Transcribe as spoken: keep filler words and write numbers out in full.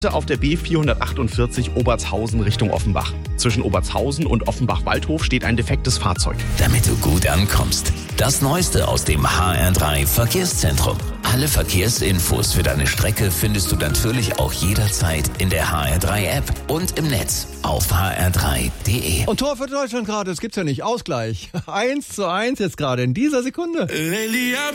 Auf der B vierhundertachtundvierzig Obertshausen Richtung Offenbach. Zwischen Obertshausen und Offenbach-Waldhof steht ein defektes Fahrzeug. Damit du gut ankommst. Das Neueste aus dem H R drei Verkehrszentrum. Alle Verkehrsinfos für deine Strecke findest du natürlich auch jederzeit in der H R drei App und im Netz auf h r drei punkt d e. Und Tor für Deutschland gerade, das gibt's ja nicht. Ausgleich. Eins zu eins jetzt gerade in dieser Sekunde.